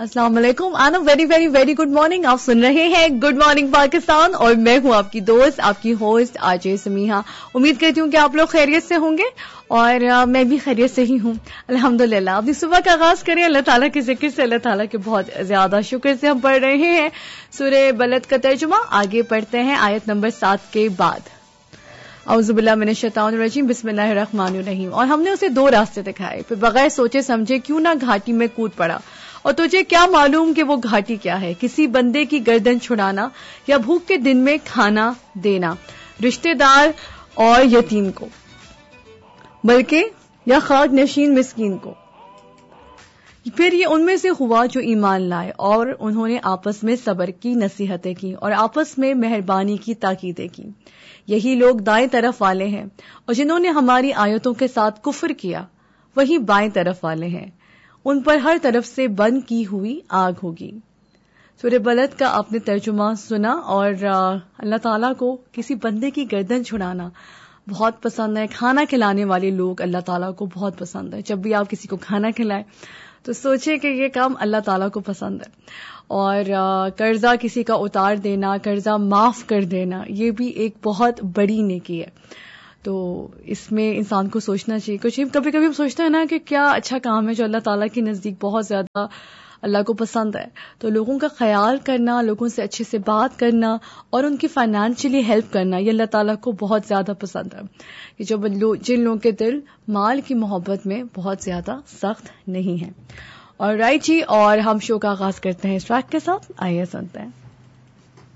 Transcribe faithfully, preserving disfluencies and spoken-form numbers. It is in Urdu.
السلام علیکم and very very very good morning. آپ سن رہے ہیں گڈ مارننگ پاکستان اور میں ہوں آپ کی دوست, آپ کی ہوسٹ آرجے سمیحہ. امید کرتی ہوں کہ آپ لوگ خیریت سے ہوں گے اور میں بھی خیریت سے ہی ہوں الحمدللہ. اپنی صبح کا آغاز کریں اللہ تعالیٰ کے ذکر سے. اللہ تعالیٰ کے بہت زیادہ شکر سے ہم پڑھ رہے ہیں سورہ بلد کا ترجمہ. آگے پڑھتے ہیں آیت نمبر سات کے بعد. اعوذ باللہ من الشیطان الرجیم بسم اللہ الرحمن الرحیم. اور ہم نے اسے دو راستے دکھائے, پھر بغیر سوچے سمجھے کیوں نہ گھاٹی میں کود پڑا. اور تجھے کیا معلوم کہ وہ گھاٹی کیا ہے؟ کسی بندے کی گردن چھڑانا یا بھوک کے دن میں کھانا دینا رشتہ دار اور یتیم کو, بلکہ یا خاک نشین مسکین کو. پھر یہ ان میں سے ہوا جو ایمان لائے اور انہوں نے آپس میں صبر کی نصیحتیں کی اور آپس میں مہربانی کی تاکیدیں کی. یہی لوگ دائیں طرف والے ہیں, اور جنہوں نے ہماری آیتوں کے ساتھ کفر کیا وہی بائیں طرف والے ہیں. ان پر ہر طرف سے بند کی ہوئی آگ ہوگی. سورہ بلد کا آپ نے ترجمہ سنا, اور اللہ تعالیٰ کو کسی بندے کی گردن چھڑانا بہت پسند ہے. کھانا کھلانے والے لوگ اللہ تعالیٰ کو بہت پسند ہے. جب بھی آپ کسی کو کھانا کھلائیں تو سوچیں کہ یہ کام اللہ تعالیٰ کو پسند ہے. اور قرضہ کسی کا اتار دینا, قرضہ معاف کر دینا, یہ بھی ایک بہت بڑی نیکی ہے. تو اس میں انسان کو سوچنا چاہیے. کچھ کبھی کبھی ہم سوچتے ہیں نا کہ کیا اچھا کام ہے جو اللہ تعالیٰ کے نزدیک بہت زیادہ اللہ کو پسند ہے. تو لوگوں کا خیال کرنا, لوگوں سے اچھے سے بات کرنا اور ان کی فائنینشلی ہیلپ کرنا, یہ اللہ تعالیٰ کو بہت زیادہ پسند ہے. کہ جو جن لوگوں کے دل مال کی محبت میں بہت زیادہ سخت نہیں ہیں. اور رائٹ جی, اور ہم شو کا آغاز کرتے ہیں اس ٹریک کے ساتھ. آئیے سنتے ہیں.